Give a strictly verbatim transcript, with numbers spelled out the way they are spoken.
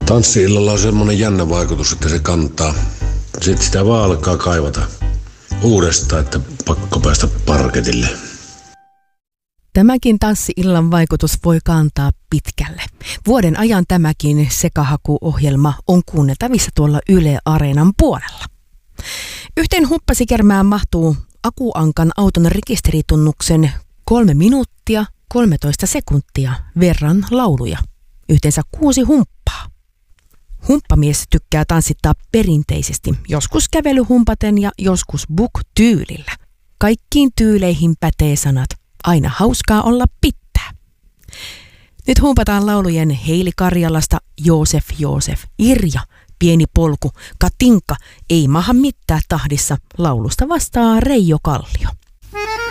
Tanssi-illalla on semmoinen jännä vaikutus, että se kantaa. Sitten sitä vaan alkaa kaivata uudestaan, että pakko päästä parketille. Tämäkin tanssi-illan vaikutus voi kantaa pitkälle. Vuoden ajan tämäkin sekahakuohjelma on kuunneltavissa tuolla Yle Areenan puolella. Yhteen huppasikermään mahtuu Akuankan auton rekisteritunnuksen kolme minuuttia kolmetoista sekuntia verran lauluja. Yhteensä kuusi humppaa. Humppamies tykkää tanssittaa perinteisesti, joskus kävelyhumpaten ja joskus buk-tyylillä. Kaikkiin tyyleihin pätee sanat, aina hauskaa olla pitää. Nyt humpataan laulujen Heili Karjalasta, Joosef Joosef, Irja, Pieni polku, Katinka, Ei maha mittää tahdissa, laulusta vastaa Reijo Kallio.